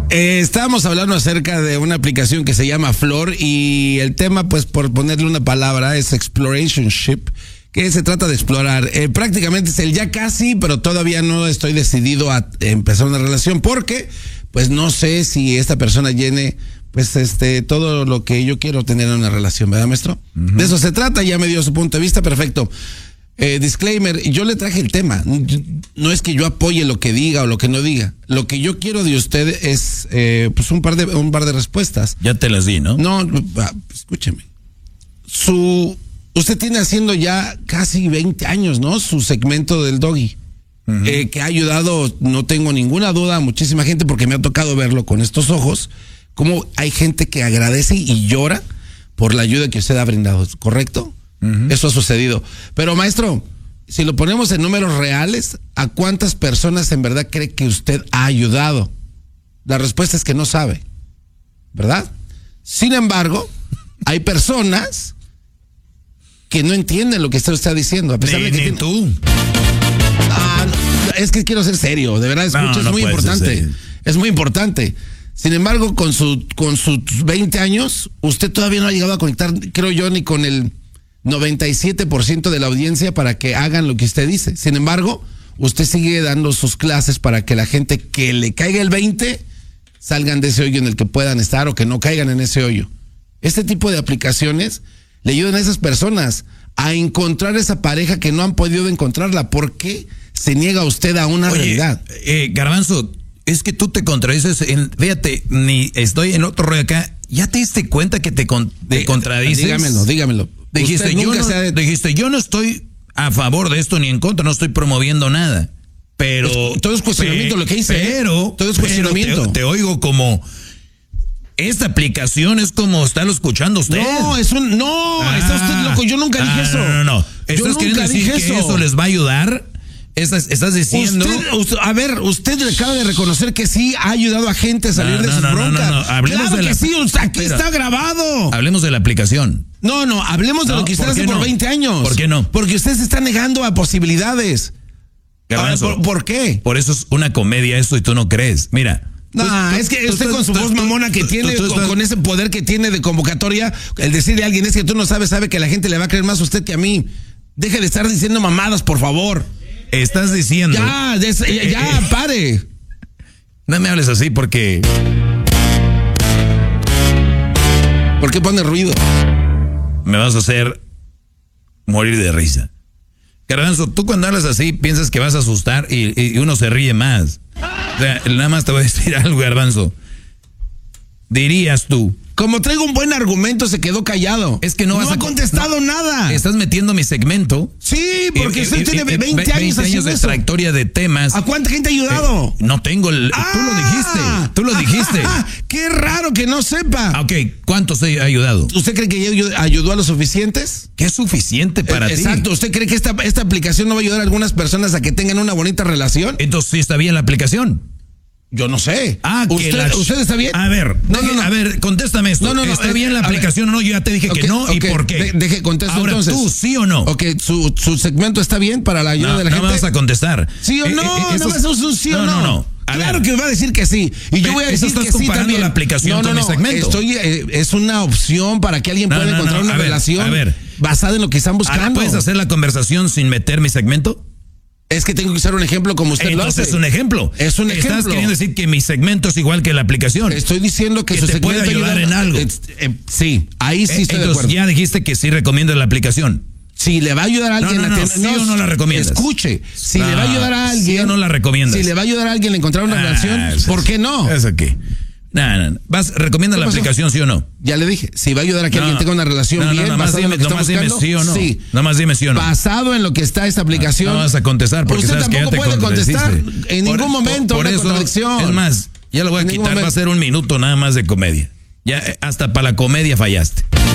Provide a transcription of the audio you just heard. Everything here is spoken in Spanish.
Estábamos hablando acerca de una aplicación que se llama Flor y el tema, pues por ponerle una palabra, es explorationship, que se trata de explorar. Prácticamente es el ya casi, pero todavía no estoy decidido a empezar una relación porque pues no sé si esta persona llene pues todo lo que yo quiero tener en una relación, ¿verdad, maestro? Uh-huh. De eso se trata, ya me dio su punto de vista, perfecto. Disclaimer, yo le traje el tema, no es que yo apoye lo que diga o lo que no diga, lo que yo quiero de usted es pues un par de respuestas. Ya te las di, ¿no? No, escúcheme. Usted tiene haciendo ya casi 20 años, ¿no? Su segmento del Doggy, uh-huh. Que ha ayudado, no tengo ninguna duda, a muchísima gente porque me ha tocado verlo con estos ojos, como hay gente que agradece y llora por la ayuda que usted ha brindado, ¿correcto? Uh-huh. Eso ha sucedido. Pero maestro, si lo ponemos en números reales, ¿a cuántas personas en verdad cree que usted ha ayudado? La respuesta es que no sabe, ¿verdad? Sin embargo, hay personas que no entienden lo que usted está diciendo, a pesar de que tú. Es que quiero ser serio, de verdad, escucha, es muy importante. Es muy importante. Sin embargo, con sus 20 años, usted todavía no ha llegado a conectar, creo yo, ni con el 97% de la audiencia para que hagan lo que usted dice. Sin embargo, usted sigue dando sus clases para que la gente que le caiga el 20 salgan de ese hoyo en el que puedan estar o que no caigan en ese hoyo. Este tipo de aplicaciones le ayudan a esas personas a encontrar esa pareja que no han podido encontrarla. ¿Por qué se niega usted a una realidad? Garbanzo, es que tú te contradices. Fíjate, ni estoy en otro rollo acá. ¿Ya te diste cuenta que te contradices? Dígamelo. Dijiste, yo no estoy a favor de esto ni en contra, no estoy promoviendo nada. Pero todo es cuestionamiento lo que hice. Todo es cuestionamiento. Te oigo como esta aplicación es como estarlo escuchando usted. Está usted loco, yo nunca dije eso. No. ¿Estás queriendo decir que eso les va a ayudar? Estás diciendo. Usted le acaba de reconocer que sí ha ayudado a gente a salir de sus broncas. No. Hablemos claro que sí, aquí está grabado. Hablemos de la aplicación. No, hablemos de lo que usted hace por 20 años. ¿Por qué no? Porque usted se está negando a posibilidades. Garbanzo, ¿por qué? Por eso es una comedia esto y tú no crees. Mira. Es que usted con su voz mamona que tiene, con ese poder que tiene de convocatoria, el decirle a alguien es que tú no sabes, sabe que la gente le va a creer más a usted que a mí. Deje de estar diciendo mamadas, por favor. Estás diciendo. Ya, pare. No me hables así porque. ¿Por qué pone ruido? Me vas a hacer morir de risa. Garbanzo, tú cuando hablas así piensas que vas a asustar y uno se ríe más. O sea, nada más te voy a decir algo, Garbanzo. Dirías tú. Como traigo un buen argumento, se quedó callado. Es que no ha contestado nada. Estás metiendo mi segmento. Sí, porque usted tiene 20 años de trayectoria de temas. ¿A cuánta gente ha ayudado? No tengo Tú lo dijiste. Qué raro que no sepa. Ok, ¿cuántos he ayudado? ¿Usted cree que ayudó a los suficientes? ¿Qué es suficiente para ti? Exacto. ¿Usted cree que esta aplicación no va a ayudar a algunas personas a que tengan una bonita relación? Entonces sí está bien la aplicación. Yo no sé. ¿Usted está bien? A ver, a ver, contéstame esto. ¿Está bien la aplicación o no? Yo ya te dije que no. ¿Y por qué? Contesto ahora entonces. ¿Tú sí o no? Ok, su segmento está bien para la ayuda de la gente. No vas a contestar. ¿Sí o no? No vas a un sí o no. No. Claro que va a decir que sí. Y yo voy a decir que sí también. ¿Estás comparando la aplicación con mi segmento? Es una opción para que alguien pueda encontrar una relación basada en lo que están buscando. ¿Puedes hacer la conversación sin meter mi segmento? Es que tengo que usar un ejemplo como usted lo hace. Es un ejemplo. Es un ejemplo. Estás queriendo decir que mi segmento es igual que la aplicación. Estoy diciendo que su segmento puede ayudar en algo. Sí, ahí sí estoy de acuerdo. Ya dijiste que sí recomiendo la aplicación. Si le va a ayudar a alguien ¿sí o no la recomiendas? Escuche, si le va a ayudar a alguien. ¿Sí o no la recomiendas? Si le va a ayudar a alguien a encontrar una relación, ¿por qué no? Eso qué. No. ¿Recomienda la aplicación, sí o no? Ya le dije, si va a ayudar a que alguien tenga una relación bien, nomás dime sí o no. Sí. Nomás dime sí o no. Basado en lo que está esta aplicación. No vas a contestar porque usted sabes que ya te puede contestar en ningún momento por eso, contradicción. Es más, ya lo voy a quitar, va a ser un minuto nada más de comedia. Ya hasta para la comedia fallaste.